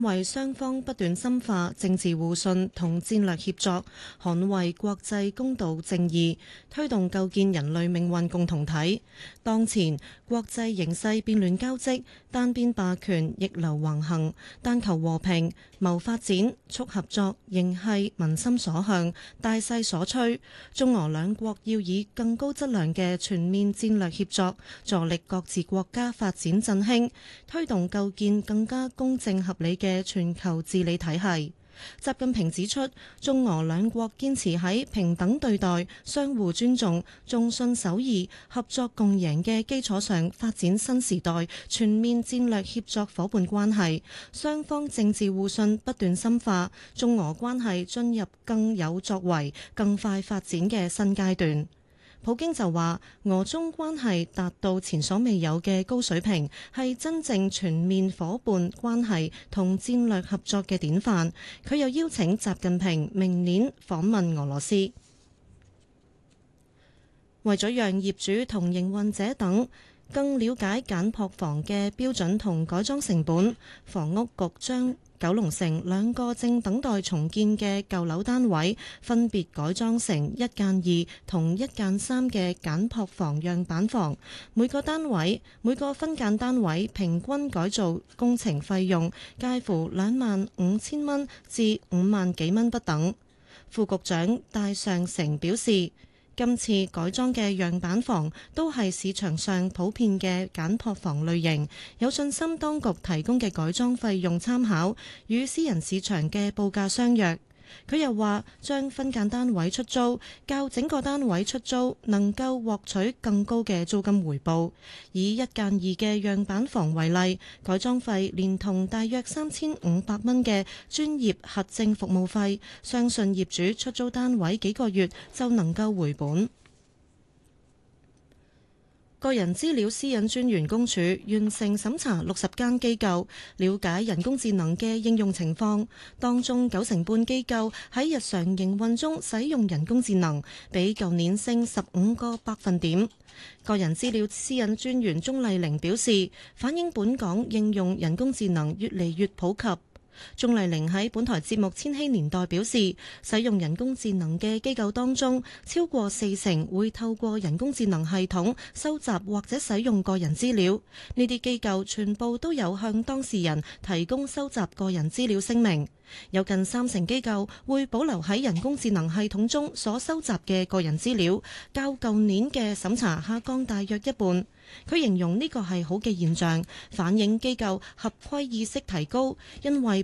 為雙方不斷深化政治互信同戰略協作，捍衛國際公道正義，推動構建人類命運共同體。當前國際形勢變亂交織，單邊霸權逆流橫行，但求和平、謀發展、促合作，仍係民心所向、大勢所趨。中俄兩國要以更高質量嘅全面戰略協作，助力各自國家發展振興，推動構建更加公正合理嘅全球治理體系。習近平指出，中俄兩國堅持喺平等對待、相互尊重、重信守義、合作共贏嘅基礎上發展新時代全面戰略協作夥伴關係，雙方政治互信不斷深化，中俄關係進入更有作為、更快發展嘅新階段。普京就話，俄中關係達到前所未有嘅高水平，係真正全面夥伴關係同戰略合作嘅典範。佢又邀請習近平明年訪問俄羅斯，為咗讓業主同營運者等更了解簡樸房嘅標準同改裝成本，房屋局將九龍城兩個正等待重建嘅舊樓單位分別改裝成1+2同1+3嘅簡樸房樣板房，每個分間單位平均改造工程費用介乎25,000蚊至5萬幾蚊不等。副局長戴尚成表示，今次改裝嘅樣板房都係市場上普遍嘅簡樸房類型，有信心當局提供嘅改裝費用參考與私人市場嘅報價相若。佢又話，將分間單位出租，較整個單位出租能夠獲取更高嘅租金回報。以1+2嘅樣板房為例，改裝費連同大約3,500蚊嘅專業核證服務費，相信業主出租單位幾個月就能夠回本。個人資料私隱專員公署完成審查60間機構，了解人工智能嘅應用情況，當中90半機構喺日常營運中使用人工智能，比舊年升15個百分點。個人資料私隱專員鍾麗玲表示，反映本港應用人工智能越嚟越普及。鍾麗玲喺本台節目《千禧年代》表示，使用人工智能嘅機構當中，超過40%會透過人工智能系統收集或者使用個人資料。呢啲機構全部都有向當事人提供收集個人資料聲明。有近30%機構會保留喺人工智能系統中所收集嘅個人資料，較舊年嘅審查下降大約一半。佢形容呢個係好嘅現象，反映機構合規意識提高，因為